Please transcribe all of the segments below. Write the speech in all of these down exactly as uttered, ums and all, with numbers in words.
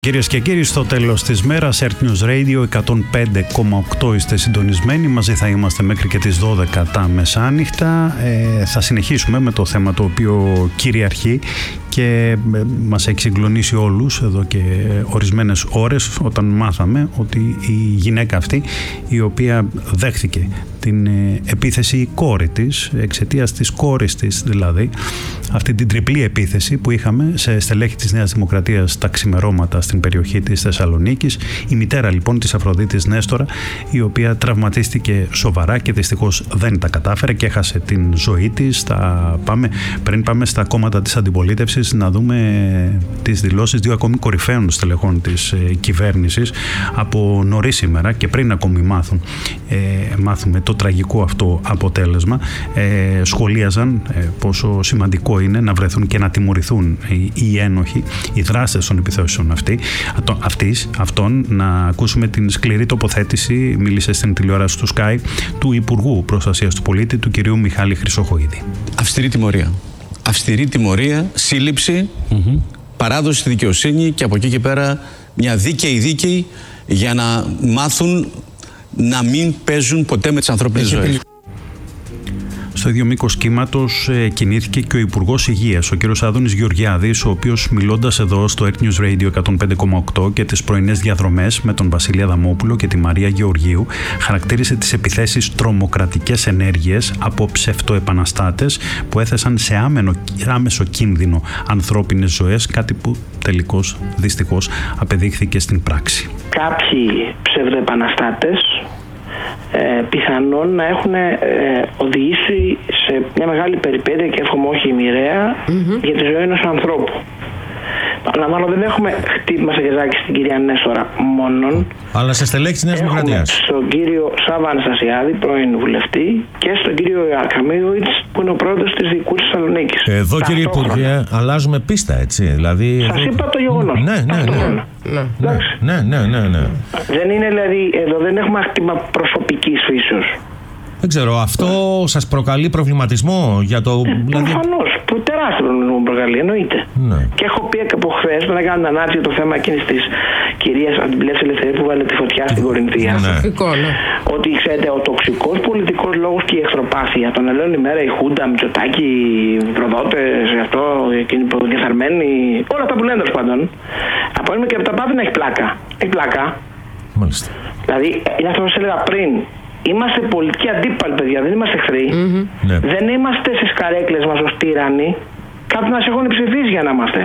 Κυρίες και κύριοι, στο τέλος της μέρας, Earth News Radio εκατόν πέντε κόμμα οκτώ είστε συντονισμένοι. Μαζί θα είμαστε μέχρι και τις δώδεκα τα μεσάνυχτα. Ε, θα συνεχίσουμε με το θέμα το οποίο κυριαρχεί και μας έχει συγκλονίσει όλους εδώ και ορισμένες ώρες όταν μάθαμε ότι η γυναίκα αυτή, η οποία δέχθηκε την επίθεση η κόρη της, εξαιτίας της κόρης της δηλαδή, αυτή την τριπλή επίθεση που είχαμε σε στελέχη της Νέας Δημοκρατίας τα ξημερώματα στην περιοχή της Θεσσαλονίκης. Η μητέρα λοιπόν της Αφροδίτης Νέστορα, η οποία τραυματίστηκε σοβαρά και δυστυχώς δεν τα κατάφερε και έχασε την ζωή της. Θα πάμε, πριν πάμε στα κόμματα της αντιπολίτευσης, να δούμε τις δηλώσεις δύο ακόμη κορυφαίων στελεχών της ε, κυβέρνησης από νωρίς σήμερα και πριν ακόμη μάθουν, ε, μάθουμε το τραγικό αυτό αποτέλεσμα. Ε, σχολίαζαν ε, πόσο σημαντικό είναι να βρεθούν και να τιμωρηθούν οι, οι ένοχοι, οι δράστες των επιθέσεων αυτή, αυτής, αυτών. Να ακούσουμε την σκληρή τοποθέτηση, μίλησε στην τηλεόραση του Sky, του Υπουργού Προστασίας του Πολίτη, του κυρίου Μιχάλη Χρυσοχοΐδη. Αυστηρή τιμωρία. Αυστηρή τιμωρία, σύλληψη, mm-hmm. παράδοση στη δικαιοσύνη και από εκεί και πέρα μια δίκαιη δίκαιη για να μάθουν να μην παίζουν ποτέ με τις ανθρώπινες ζωές. Στο ίδιο μήκος κύματος ε, κινήθηκε και ο Υπουργός Υγείας, ο κ. Άδωνης Γεωργιάδης, ο οποίος μιλώντας εδώ στο Earth News Radio εκατόν πέντε κόμμα οκτώ και τις πρωινές διαδρομές με τον Βασίλη Αδαμόπουλο και τη Μαρία Γεωργίου, χαρακτήρισε τις επιθέσεις τρομοκρατικές ενέργειες από ψευτοεπαναστάτες που έθεσαν σε άμενο, άμεσο κίνδυνο ανθρώπινες ζωές, κάτι που τελικώς δυστυχώς απεδείχθηκε στην πράξη. Κάποιοι ψευδοεπαναστάτες Ε, πιθανόν να έχουν ε, οδηγήσει σε μια μεγάλη περιπέτεια και εύχομαι όχι μοιραία mm-hmm. για τη ζωή ενός ανθρώπου. Παραλαμβάνω, δεν έχουμε χτύπημα σε γεζάκι στην κυρία Νέστορα μόνον. Αλλά σε στελέχη της Νέας Δημοκρατίας. Στον κύριο Σάββα Αναστασιάδη, πρώην βουλευτή, και στον κύριο Καμίγοβιτς, που είναι ο πρόεδρος της Δικού της Θεσσαλονίκης. Εδώ, κύριε Υπουργέ, αλλάζουμε πίστα, έτσι. Δηλαδή, σας εδώ... είπα το γεγονός. Ναι, ναι, ναι. Ναι, ναι, ναι, ναι, ναι. Δεν είναι δηλαδή, εδώ δεν έχουμε χτύπημα προσωπικής φύσεως. Δεν ξέρω, αυτό σας προκαλεί προβληματισμό για το... Ε, δηλαδή... Προφανώς, τεράστιο προβληματισμό μου προκαλεί, εννοείται. Ναι. Και έχω πει και από χθες, να κάνω ανάρτηση για το θέμα εκείνης της κυρίας Αντιπλεύσης Ελευθερίου που βάλε τη φωτιά στην Κορινθία. Ναι. Ναι. Ότι ξέρετε, ο τοξικός πολιτικός λόγος και η εχθροπάθεια, τον ελέγχουν ημέρα η Χούντα, Μητσοτάκη, οι προδότες, αυτό, εκείνοι που διεφθαρμένοι, όλα αυτά που λένε τέλος πάντων. Από ένα και από τα πάντα έχει πλάκα. Έχει πλάκα. Μάλιστα. Δηλαδή, για αυτό σας έλεγα πριν. Είμαστε πολιτικοί αντίπαλοι, παιδιά, δεν είμαστε εχθροί. Mm-hmm. Ναι. Δεν είμαστε στις καρέκλες μας ως τύρανοι. Κάποιοι μας έχουν ψηφίσει για να είμαστε.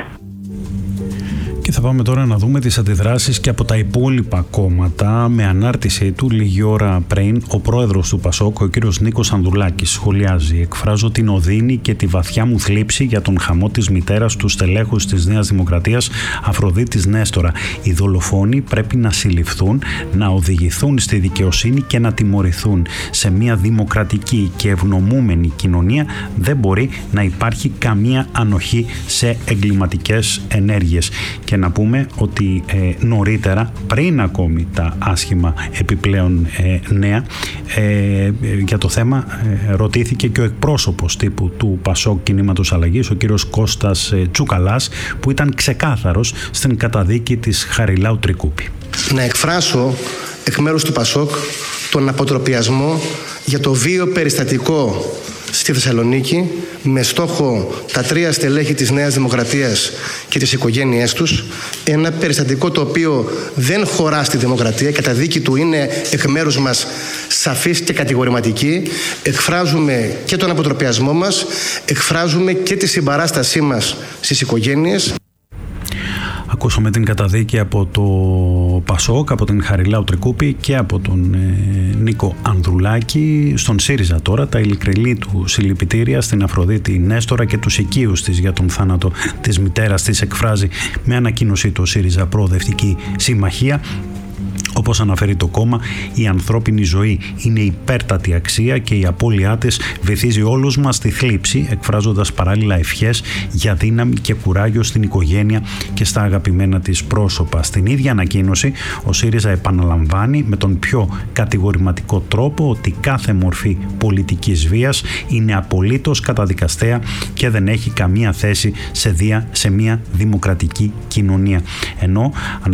Και θα πάμε τώρα να δούμε τις αντιδράσεις και από τα υπόλοιπα κόμματα. Με ανάρτησή του λίγη ώρα πριν, ο πρόεδρος του Πασόκ, ο κύριος Νίκος Ανδρουλάκης, σχολιάζει: «Εκφράζω την οδύνη και τη βαθιά μου θλίψη για τον χαμό της μητέρας του στελέχους της Νέας Δημοκρατίας, Αφροδίτης Νέστορα. Οι δολοφόνοι πρέπει να συλληφθούν, να οδηγηθούν στη δικαιοσύνη και να τιμωρηθούν. Σε μια δημοκρατική και ευνομούμενη κοινωνία δεν μπορεί να υπάρχει καμία ανοχή σε εγκληματικές ενέργειες». Και να πούμε ότι ε, νωρίτερα, πριν ακόμη τα άσχημα επιπλέον ε, νέα ε, για το θέμα, ε, ρωτήθηκε και ο εκπρόσωπος τύπου του Πασόκ Κινήματος Αλλαγής, ο κύριος Κώστας ε, Τσουκαλάς, που ήταν ξεκάθαρος στην καταδίκη της Χαριλάου Τρικούπη. Να εκφράσω εκ μέρους του Πασόκ τον αποτροπιασμό για το βίο περιστατικό στη Θεσσαλονίκη, με στόχο τα τρία στελέχη της Νέας Δημοκρατίας και τις οικογένειές τους. Ένα περιστατικό το οποίο δεν χωρά στη δημοκρατία. Καταδίκη του είναι εκ μέρους μας σαφής και κατηγορηματική. Εκφράζουμε και τον αποτροπιασμό μας, εκφράζουμε και τη συμπαράστασή μας στις οικογένειες. Ακούσαμε την καταδίκη από το Πασόκ, από την Χαριλάου Τρικούπη και από τον ε, Νίκο Ανδρουλάκη. Στον ΣΥΡΙΖΑ τώρα τα ειλικρινή του συλληπιτήρια στην Αφροδίτη Νέστορα και τους οικείους της για τον θάνατο της μητέρας της εκφράζει με ανακοίνωσή του ΣΥΡΙΖΑ Προοδευτική Συμμαχία. Όπως αναφέρει το κόμμα, η ανθρώπινη ζωή είναι υπέρτατη αξία και η απώλειά της βυθίζει όλους μας στη θλίψη, εκφράζοντας παράλληλα ευχές για δύναμη και κουράγιο στην οικογένεια και στα αγαπημένα της πρόσωπα. Στην ίδια ανακοίνωση, ο ΣΥΡΙΖΑ επαναλαμβάνει με τον πιο κατηγορηματικό τρόπο ότι κάθε μορφή πολιτικής βίας είναι απολύτως καταδικαστέα και δεν έχει καμία θέση σε, δια, σε μια δημοκρατική κοινωνία. Ενώ